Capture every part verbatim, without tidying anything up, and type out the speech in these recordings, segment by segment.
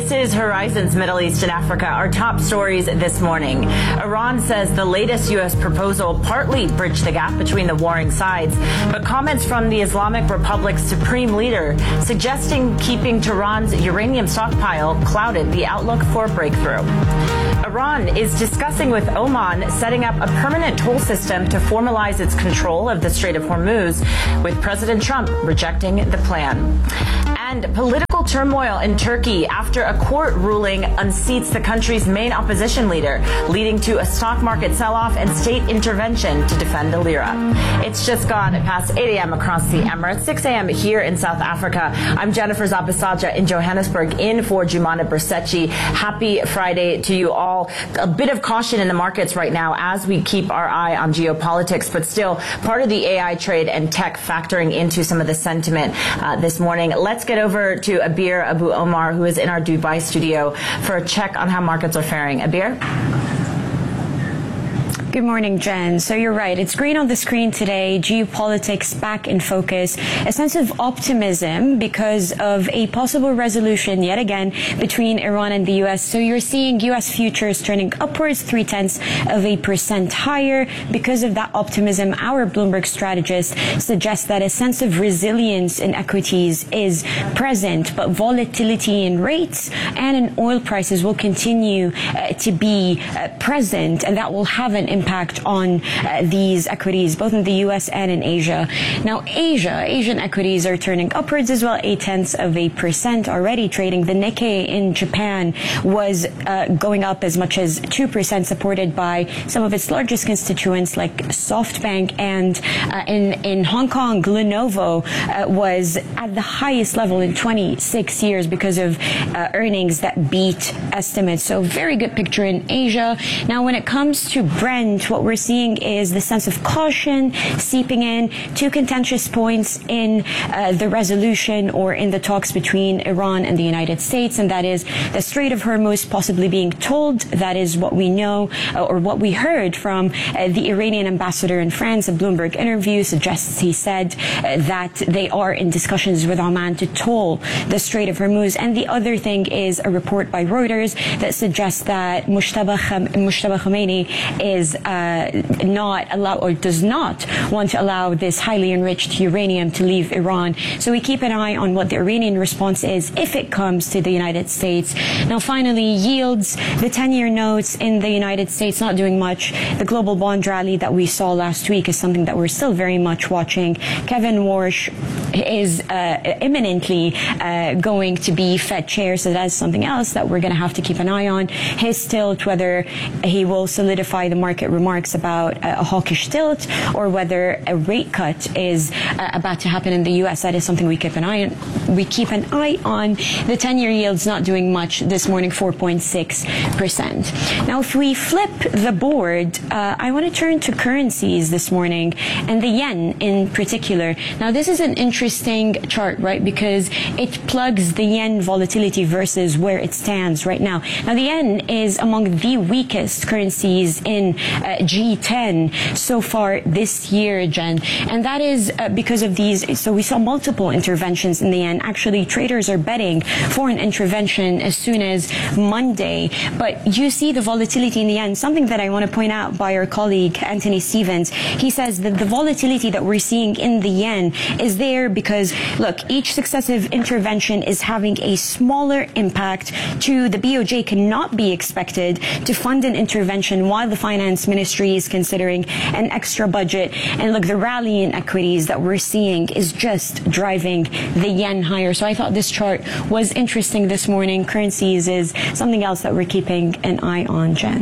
This is Horizon's Middle East and Africa. Our top stories this morning. Iran says the latest U S proposal partly bridged the gap between the warring sides, but comments from the Islamic Republic's supreme leader suggesting keeping Tehran's uranium stockpile clouded the outlook for a breakthrough. Iran is discussing with Oman setting up a permanent toll system to formalize its control of the Strait of Hormuz, with President Trump rejecting the plan. And political turmoil in Turkey after a court ruling unseats the country's main opposition leader, leading to a stock market sell-off and state intervention to defend the lira. It's just gone past eight a.m. across the Emirates, six a.m. here in South Africa. I'm Jennifer Zapasaja in Johannesburg, in for Jumana Bersetchi. Happy Friday to you all. A bit of caution in the markets right now as we keep our eye on geopolitics, but still part of the A I trade and tech factoring into some of the sentiment uh, this morning. Let's get over to Abir Abu Omar, who is in our Dubai studio, for a check on how markets are faring. Abir? Good morning, Jen. So you're right. It's green on the screen today. Geopolitics back in focus. A sense of optimism because of a possible resolution yet again between Iran and the U S. So you're seeing U S futures turning upwards three tenths of a percent higher. Because of that optimism, our Bloomberg strategist suggests that a sense of resilience in equities is present, but volatility in rates and in oil prices will continue uh, to be uh, present, and that will have an impact impact on uh, these equities, both in the U S and in Asia. Now, Asia, Asian equities are turning upwards as well, eight tenths of a percent already trading. The Nikkei in Japan was uh, going up as much as two percent, supported by some of its largest constituents like SoftBank, and uh, in, in Hong Kong, Lenovo uh, was at the highest level in twenty-six years because of uh, earnings that beat estimates. So very good picture in Asia. Now, when it comes to Brent, what we're seeing is the sense of caution seeping in. Two contentious points in uh, the resolution or in the talks between Iran and the United States, and that is the Strait of Hormuz possibly being tolled. That is what we know, uh, or what we heard from uh, the Iranian ambassador in France. A Bloomberg interview suggests he said uh, that they are in discussions with Oman to toll the Strait of Hormuz. And the other thing is a report by Reuters that suggests that Mujtaba Khomeini is Uh, not allow or does not want to allow this highly enriched uranium to leave Iran. So we keep an eye on what the Iranian response is if it comes to the United States. Now, finally, yields. The ten-year notes in the United States not doing much. The global bond rally that we saw last week is something that we're still very much watching. Kevin Warsh is uh, imminently uh, going to be Fed chair, so that's something else that we're going to have to keep an eye on. His tilt, whether he will solidify the market remarks about a hawkish tilt or whether a rate cut is uh, about to happen in the U S. That is something we keep an eye on. We keep an eye on. The ten-year yield's not doing much this morning, four point six percent. Now, if we flip the board, uh, I want to turn to currencies this morning, and the yen in particular. Now, this is an interesting chart, right, because it plugs the yen volatility versus where it stands right now. Now, the yen is among the weakest currencies in Uh, G ten so far this year, Jen, and that is uh, because of these. So we saw multiple interventions in the yen. Actually, traders are betting for an intervention as soon as Monday. But you see the volatility in the yen. Something that I want to point out by our colleague Anthony Stevens. He says that the volatility that we're seeing in the yen is there because, look, each successive intervention is having a smaller impact to the B O J. Cannot be expected to fund an intervention while the finance ministry is considering an extra budget. And look, the rally in equities that we're seeing is just driving the yen higher. So I thought this chart was interesting this morning. Currencies is something else that we're keeping an eye on, Jen.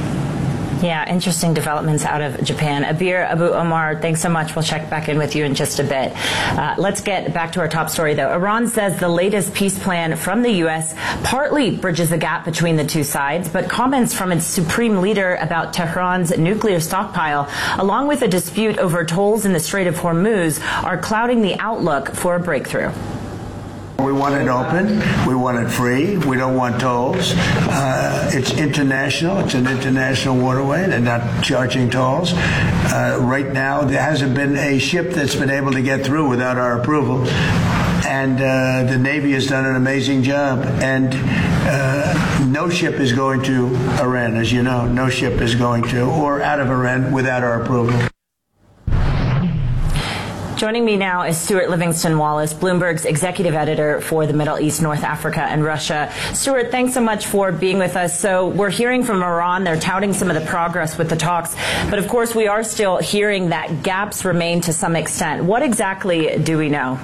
Yeah, interesting developments out of Japan. Abir Abu Omar, thanks so much. We'll check back in with you in just a bit. Uh, let's get back to our top story, though. Iran says the latest peace plan from the U S partly bridges the gap between the two sides, but comments from its supreme leader about Tehran's nuclear stockpile, along with a dispute over tolls in the Strait of Hormuz, are clouding the outlook for a breakthrough. We want it open. We want it free. We don't want tolls. Uh, it's international. It's an international waterway. They're not charging tolls. Uh, right now, there hasn't been a ship that's been able to get through without our approval. and uh, the Navy has done an amazing job. And uh, no ship is going to Iran, as you know. No ship is going to, or out of Iran without our approval. Joining me now is Stuart Livingston Wallace, Bloomberg's executive editor for the Middle East, North Africa, and Russia. Stuart, thanks so much for being with us. So we're hearing from Iran. They're touting some of the progress with the talks. But of course, we are still hearing that gaps remain to some extent. What exactly do we know?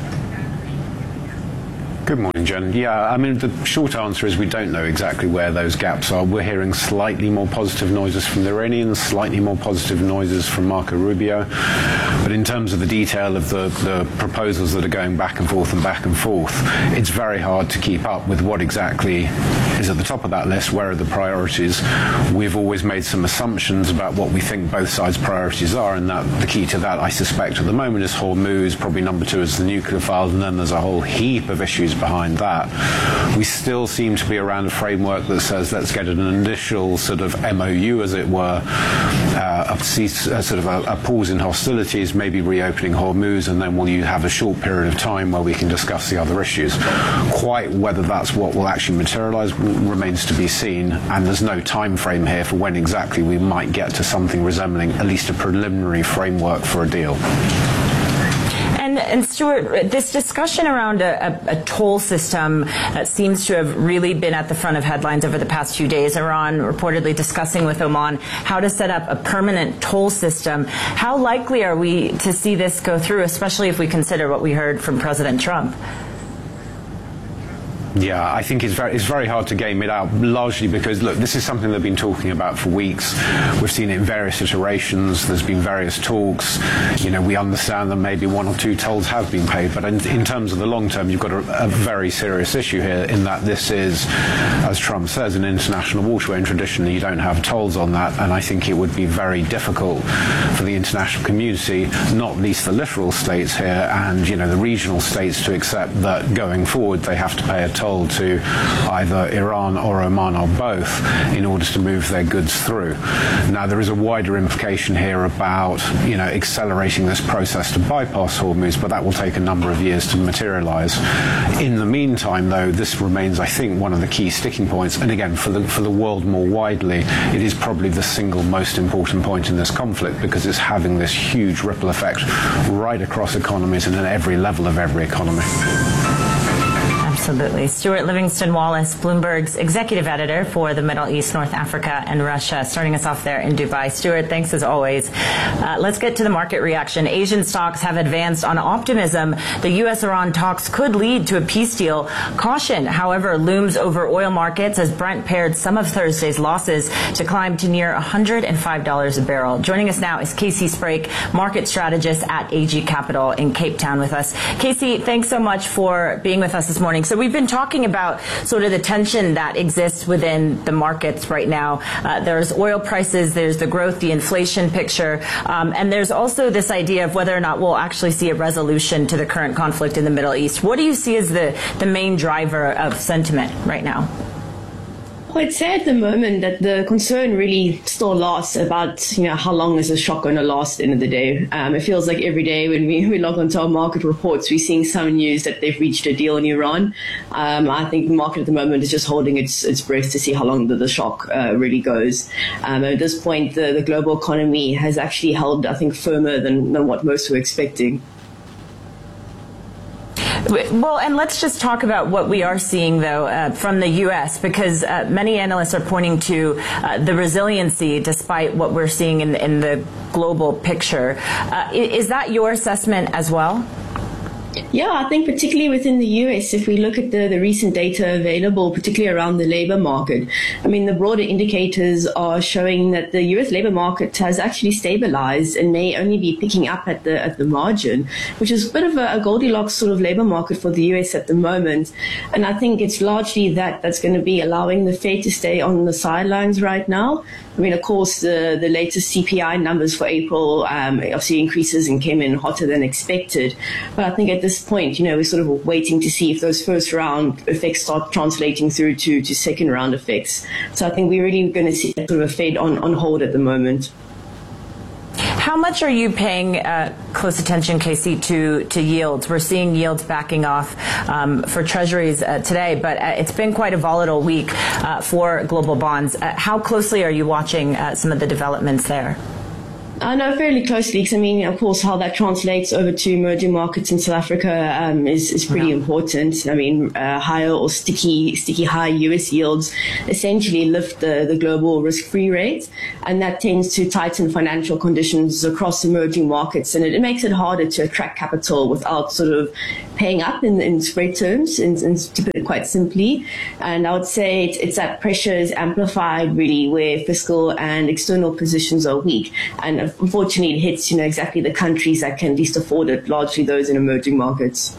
Good morning, Jen. Yeah, I mean, the short answer is we don't know exactly where those gaps are. We're hearing slightly more positive noises from the Iranians, slightly more positive noises from Marco Rubio. But in terms of the detail of the, the proposals that are going back and forth and back and forth, it's very hard to keep up with what exactly is at the top of that list. Where are the priorities? We've always made some assumptions about what we think both sides' priorities are, and that the key to that, I suspect, at the moment is Hormuz. Probably number two is the nuclear files, and then there's a whole heap of issues behind that. We still seem to be around a framework that says let's get an initial sort of M O U, as it were, uh, a, cease, a sort of a, a pause in hostilities, maybe reopening Hormuz, and then we'll you have a short period of time where we can discuss the other issues. Quite whether that's what will actually materialize remains to be seen, and there's no time frame here for when exactly we might get to something resembling at least a preliminary framework for a deal. And, and Stuart, this discussion around a, a, a toll system uh, seems to have really been at the front of headlines over the past few days. Iran reportedly discussing with Oman how to set up a permanent toll system. How likely are we to see this go through, especially if we consider what we heard from President Trump? Yeah, I think it's very, it's very hard to game it out, largely because, look, this is something they've been talking about for weeks. We've seen it in various iterations. There's been various talks. You know, we understand that maybe one or two tolls have been paid, but in, in terms of the long term, you've got a, a very serious issue here in that this is, as Trump says, an international waterway, and traditionally you don't have tolls on that, and I think it would be very difficult for the international community, not least the littoral states here and, you know, the regional states, to accept that going forward they have to pay a toll to either Iran or Oman or both in order to move their goods through. Now, there is a wider implication here about, you know, accelerating this process to bypass Hormuz, but that will take a number of years to materialize. In the meantime, though, this remains, I think, one of the key sticking points. And again, for the for the world more widely, it is probably the single most important point in this conflict, because it's having this huge ripple effect right across economies and at every level of every economy. Absolutely. Stuart Livingston Wallace, Bloomberg's executive editor for the Middle East, North Africa, and Russia, starting us off there in Dubai. Stuart, thanks as always. Uh, let's get to the market reaction. Asian stocks have advanced on optimism the U S Iran talks could lead to a peace deal. Caution, however, looms over oil markets as Brent pared some of Thursday's losses to climb to near one hundred five dollars a barrel. Joining us now is Casey Sprake, market strategist at A G Capital in Cape Town with us. Casey, thanks so much for being with us this morning. So we've been talking about sort of the tension that exists within the markets right now. Uh, there's oil prices, there's the growth, the inflation picture, um, and there's also this idea of whether or not we'll actually see a resolution to the current conflict in the Middle East. What do you see as the, the main driver of sentiment right now? Well, I'd say at the moment that the concern really still lasts about, you know, how long is the shock going to last at the end of the day. Um, it feels like every day when we, we log onto our market reports, we're seeing some news that they've reached a deal in Iran. Um, I think the market at the moment is just holding its, its breath to see how long the, the shock uh, really goes. Um, at this point, the, the global economy has actually held, I think, firmer than, than what most were expecting. Well, and let's just talk about what we are seeing, though, uh, from the U S, because uh, many analysts are pointing to uh, the resiliency despite what we're seeing in, in the global picture. Uh, is that your assessment as well? Yeah, I think particularly within the U S, if we look at the, the recent data available, particularly around the labor market, I mean, the broader indicators are showing that the U S labor market has actually stabilized and may only be picking up at the at the margin, which is a bit of a, a Goldilocks sort of labor market for the U S at the moment. And I think it's largely that that's going to be allowing the Fed to stay on the sidelines right now. I mean, of course, the, the latest C P I numbers for April um, obviously increases and came in hotter than expected. But I think at this point, you know, we're sort of waiting to see if those first round effects start translating through to, to second round effects. So I think we're really going to see that sort of a Fed on, on hold at the moment. How How much are you paying uh, close attention, Casey, to, to yields? We're seeing yields backing off um, for treasuries uh, today, but uh, it's been quite a volatile week uh, for global bonds. Uh, how closely are you watching uh, some of the developments there? I know fairly closely because, I mean, of course, how that translates over to emerging markets in South Africa um, is, is pretty yeah. important. I mean, uh, higher or sticky, sticky high U S yields essentially lift the, the global risk-free rate, and that tends to tighten financial conditions across emerging markets, and it, it makes it harder to attract capital without sort of paying up in, in spread terms, in, in, to put it quite simply. And I would say it's, it's that pressure is amplified really where fiscal and external positions are weak, and unfortunately, it hits, you know, exactly the countries that can least afford it, largely those in emerging markets.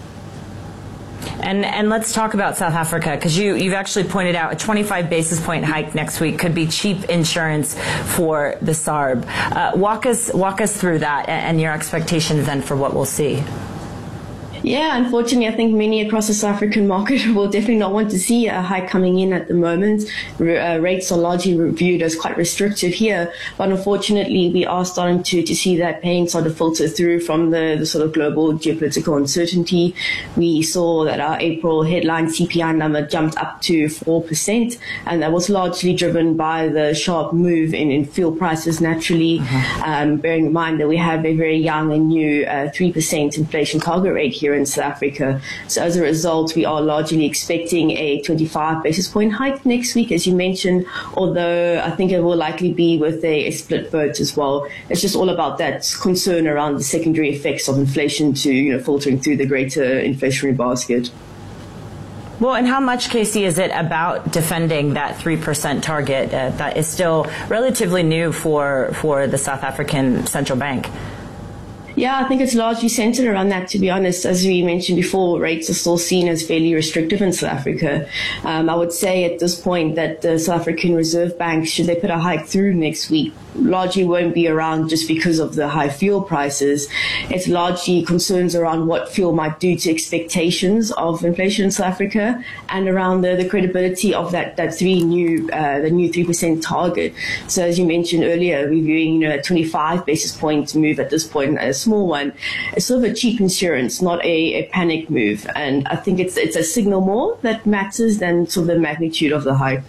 And and let's talk about South Africa, because you, you've actually pointed out a twenty-five basis point hike next week could be cheap insurance for the S A R B. Uh, walk us walk us through that and your expectations then for what we'll see. Yeah, unfortunately, I think many across the South African market will definitely not want to see a hike coming in at the moment. Uh, rates are largely reviewed as quite restrictive here, but unfortunately, we are starting to, to see that pain sort of filter through from the, the sort of global geopolitical uncertainty. We saw that our April headline C P I number jumped up to four percent, and that was largely driven by the sharp move in, in fuel prices naturally, mm-hmm. um, bearing in mind that we have a very young and new uh, three percent inflation target rate here in South Africa. So as a result, we are largely expecting a twenty-five basis point hike next week, as you mentioned, although I think it will likely be with a, a split vote as well. It's just all about that concern around the secondary effects of inflation to, you know, filtering through the greater inflationary basket. Well, and how much, Casey, is it about defending that three percent target uh, that is still relatively new for, for the South African Central Bank? Yeah, I think it's largely centered around that, to be honest. As we mentioned before, rates are still seen as fairly restrictive in South Africa. Um, I would say at this point that the South African Reserve Bank, should they put a hike through next week, largely won't be around just because of the high fuel prices. It's largely concerns around what fuel might do to expectations of inflation in South Africa and around the, the credibility of that, that three new, uh, the new three percent target. So as you mentioned earlier, we're viewing, you know, a twenty-five basis point move at this point, a small one. It's sort of a cheap insurance, not a, a panic move. And I think it's, it's a signal more that matters than sort of the magnitude of the hike.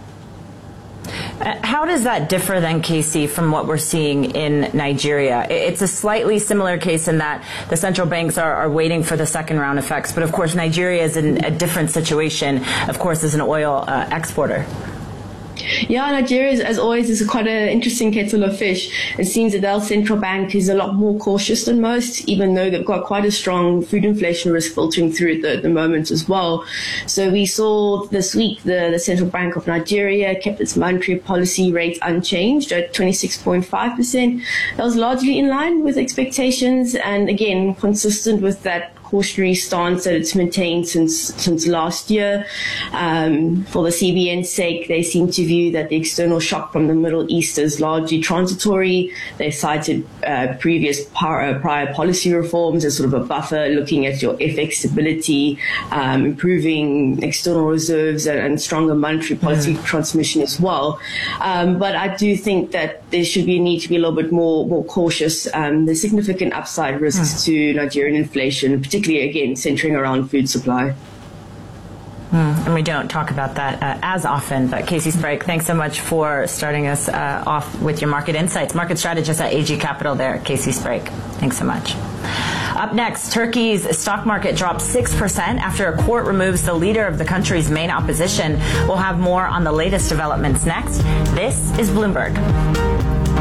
How does that differ then, Casey, from what we're seeing in Nigeria? It's a slightly similar case in that the central banks are, are waiting for the second round effects. But of course, Nigeria is in a different situation, of course, as an oil uh, exporter. Yeah, Nigeria, is, as always, is quite an interesting kettle of fish. It seems that their central bank is a lot more cautious than most, even though they've got quite a strong food inflation risk filtering through at the, at the moment as well. So we saw this week the, the Central Bank of Nigeria kept its monetary policy rate unchanged at twenty-six point five percent. That was largely in line with expectations and, again, consistent with that cautionary stance that it's maintained since since last year. Um, for the C B N's sake, they seem to view that the external shock from the Middle East is largely transitory. They cited uh, previous par- prior policy reforms as sort of a buffer, looking at your F X stability, um, improving external reserves, and, and stronger monetary policy mm. transmission as well. Um, but I do think that there should be a need to be a little bit more more cautious. Um, there's significant upside risks mm. to Nigerian inflation, particularly particularly, again, centering around food supply. Mm, and we don't talk about that uh, as often. But Casey Sprague, thanks so much for starting us uh, off with your market insights. Market strategist at A G Capital there, Casey Sprague. Thanks so much. Up next, Turkey's stock market dropped six percent after a court removes the leader of the country's main opposition. We'll have more on the latest developments next. This is Bloomberg.